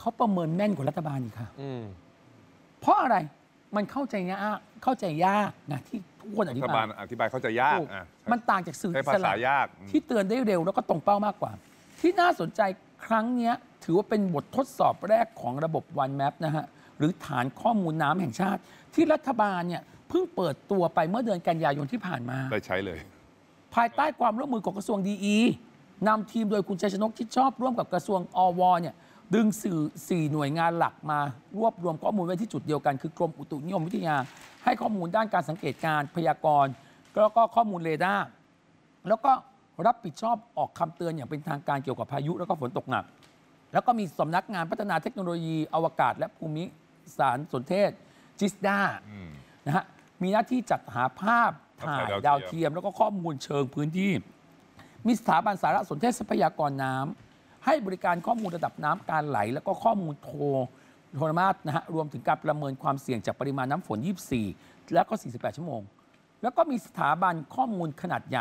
เขาประเมินแม่นกว่ารัฐบาลอีกค่ะเพราะอะไรมันเข้าใจยากนะที่ทุกคนอธิบายรัฐบาลอธิบายเข้าใจยากมันต่างจากสื่อภาษายากที่เตือนได้เร็วแล้วก็ตรงเป้ามากกว่าที่น่าสนใจครั้งนี้ถือว่าเป็นบททดสอบแรกของระบบ One Map นะฮะหรือฐานข้อมูลน้ำแห่งชาติที่รัฐบาลเนี่ยเพิ่งเปิดตัวไปเมื่อเดือนกันยายนที่ผ่านมาได้ใช้เลยภายใต้ความร่วมมือของกระทรวงดีนำทีมโดยคุณชัยชนกชิดชอบร่วมกับกระทรวงอวเนี่ยดึงสื่อ4หน่วยงานหลักมารวบรวมข้อมูลไว้ที่จุดเดียวกันคือกรมอุตุนิยมวิทยาให้ข้อมูลด้านการสังเกตการพยากรณ์แล้วก็ข้อมูลเรดาร์แล้วก็รับผิดชอบออกคำเตือนอย่างเป็นทางการเกี่ยวกับพายุแล้วก็ฝนตกหนักแล้วก็มีสำนักงานพัฒนาเทคโนโลยีอวกาศและภูมิสารสนเทศจิสดานะฮะมีหน้าที่จัดหาภาพถ่ายดาวเทียมแล้วก็ข้อมูลเชิงพื้นที่มีสถาบันสารสนเทศทรัพยากรน้ำให้บริการข้อมูลระดับน้ำการไหลแล้วก็ข้อมูลโทรมาตนะฮะรวมถึงการประเมินความเสี่ยงจากปริมาณน้ำฝน24แล้วก็48ชั่วโมงแล้วก็มีสถาบันข้อมูลขนาดใหญ่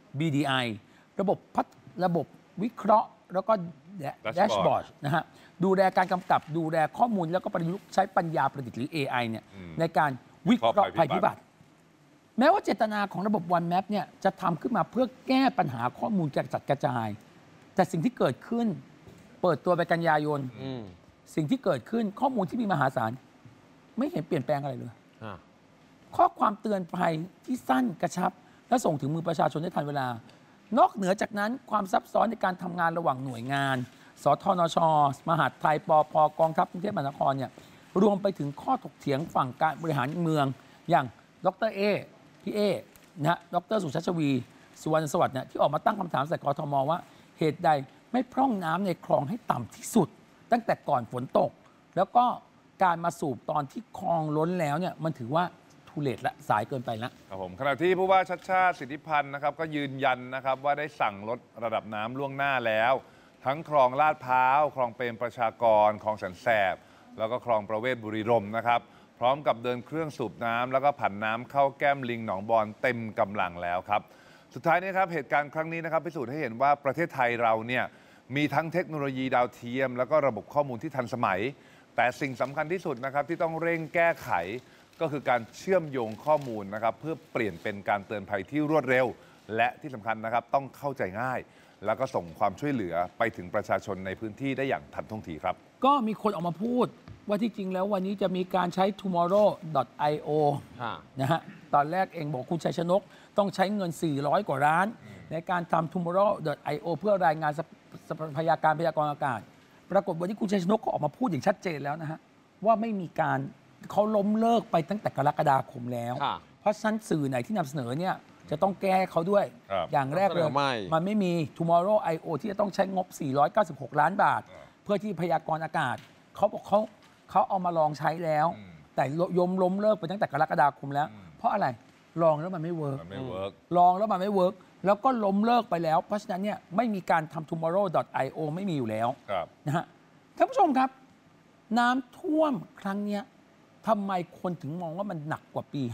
BDI ระบบวิเคราะห์แล้วก็แดชบอร์ดนะฮะดูแลการกำกับดูแลข้อมูลแล้วก็ประยุกต์ใช้ปัญญาประดิษฐ์หรือ AI เนี่ยในการวิเคราะห์ภัยพิบัติแม้ว่าเจตนาของระบบ One Map เนี่ยจะทำขึ้นมาเพื่อแก้ปัญหาข้อมูลกระจัดกระจายแต่สิ่งที่เกิดขึ้นเปิดตัวไปกันยายนสิ่งที่เกิดขึ้นข้อมูลที่มีมหาศาลไม่เห็นเปลี่ยนแปลงอะไรเลยข้อความเตือนภัยที่สั้นกระชับและส่งถึงมือประชาชนได้ทันเวลานอกเหนือจากนั้นความซับซ้อนในการทำงานระหว่างหน่วยงานสทนชมหาดไทยปพกองทัพกรุงเทพมหานครเนี่ยรวมไปถึงข้อถกเถียงฝั่งการบริหารเมืองอย่างดรพี่เอนะดรสุชาติชวีสุวรรณสวัสดิ์เนี่ยที่ออกมาตั้งคำถามใส่กทมว่าเหตุใดไม่พร่องน้ำในคลองให้ต่ำที่สุดตั้งแต่ก่อนฝนตกแล้วก็การมาสูบตอนที่คลองล้นแล้วเนี่ยมันถือว่าทุเรศละสายเกินไปละครับผมขณะที่ผู้ว่าชัชชาติสิทธิพันธ์นะครับก็ยืนยันนะครับว่าได้สั่งลดระดับน้ำล่วงหน้าแล้วทั้งคลองลาดพร้าวคลองเปรมประชากรคลองแสนแสบแล้วก็คลองประเวศบุรีรมย์นะครับพร้อมกับเดินเครื่องสูบน้ำแล้วก็ผันน้ำเข้าแก้มลิงหนองบอนเต็มกำลังแล้วครับสุดท้ายนี้ครับเหตุการณ์ครั้งนี้นะครับพิสูจน์ให้เห็นว่าประเทศไทยเราเนี่ยมีทั้งเทคโนโลยีดาวเทียมแล้วก็ระบบข้อมูลที่ทันสมัยแต่สิ่งสำคัญที่สุดนะครับที่ต้องเร่งแก้ไขก็คือการเชื่อมโยงข้อมูลนะครับเพื่อเปลี่ยนเป็นการเตือนภัยที่รวดเร็วและที่สำคัญนะครับต้องเข้าใจง่ายแล้วก็ส่งความช่วยเหลือไปถึงประชาชนในพื้นที่ได้อย่างทันท่วงทีครับก็มีคนออกมาพูดว่าที่จริงแล้ววันนี้จะมีการใช้ tomorrow.io นะฮะตอนแรกเองบอกคุณชัยชนกต้องใช้เงิน400กว่าล้านในการทำ tomorrow.io เพื่อรายงานพยากรณ์อากาศปรากฏวันนี้คุณชัยชนกก็ออกมาพูดอย่างชัดเจนแล้วนะฮะว่าไม่มีการเขาล้มเลิกไปตั้งแต่กรกฎาคมแล้วเพราะฉะนั้นสื่อไหนที่นำเสนอเนี่ยจะต้องแก้เขาด้วยอย่างแรกเลยมันไม่มี tomorrow.io ที่จะต้องใช้งบ496ล้านบาทเพื่อที่พยากรณ์อากาศเขาบอกเขาเอามาลองใช้แล้วแต่ล้มเลิกไปตั้งแต่กรกฎาคมแล้วเพราะอะไรลองแล้วมันไม่เวิร์กลองแล้วมันไม่เวิร์กแล้วก็ล้มเลิกไปแล้วเพราะฉะนั้นเนี่ยไม่มีการทำ tomorrow.io ไม่มีอยู่แล้วนะฮะท่านผู้ชมครับน้ำท่วมครั้งนี้ทำไมคนถึงมองว่ามันหนักกว่าปี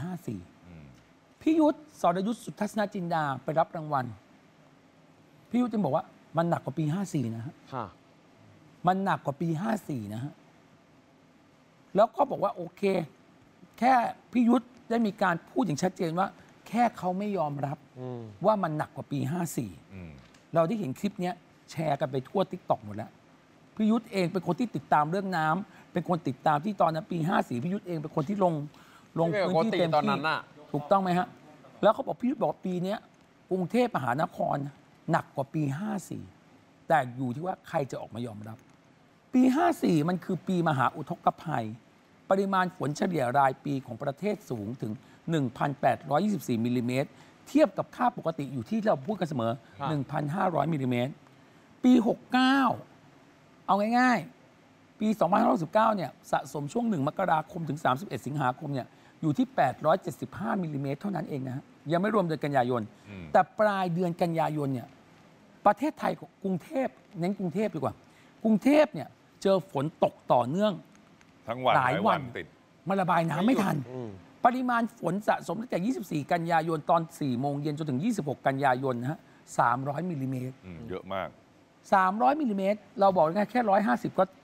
54พี่ยุทธสรยุทธสุทัศนจินดาไปรับรางวัลพี่ยุทธจึงบอกว่ามันหนักกว่าปี54นะฮะมันหนักกว่าปี54นะฮะแล้วก็บอกว่าโอเคแค่พี่ยุทธได้มีการพูดอย่างชัดเจนว่าแค่เขาไม่ยอมรับว่ามันหนักกว่าปี54เราได้เห็นคลิปนี้แชร์กันไปทั่ว TikTok หมดแล้วพี่ยุทธเองเป็นคนที่ติดตามเรื่องน้ำเป็นคนติดตามที่ตอนนั้นปี54พี่ยุทธเองเป็นคนที่ลงพื้นที่เต็มที่ถูกต้องไหมฮะแล้วเขาบอกพี่ยุทธบอกปีนี้กรุงเทพมหานครหนักกว่าปี54แต่อยู่ที่ว่าใครจะออกมายอมรับปี54มันคือปีมหาอุทกภัยปริมาณฝนเฉลี่ยรายปีของประเทศสูงถึง 1,824 มิลลิเมตรเทียบกับค่าปกติอยู่ที่เราพูดกันเสมอ 1,500 มิลลิเมตรปี69เอาง่ายๆปี2519เนี่ยสะสมช่วง1มกราคมถึง31สิงหาคมเนี่ยอยู่ที่875มิลลิเมตรเท่านั้นเองนะฮะยังไม่รวมเดือนกันยายนแต่ปลายเดือนกันยายนเนี่ยประเทศไทยกรุงเทพเน้นกรุงเทพดีกว่ากรุงเทพเนี่ยเจอฝนตกต่อเนื่องทั้งวันหลายวันติดมันระบายน้ำไม่ทันปริมาณฝนสะสมตั้งแต่24กันยายนตอน4โมงเย็นจนถึง26กันยายนนะฮะ300มิลลิเมตรเยอะมาก 300มิลลิเมตรเราบอกง่ายแค่150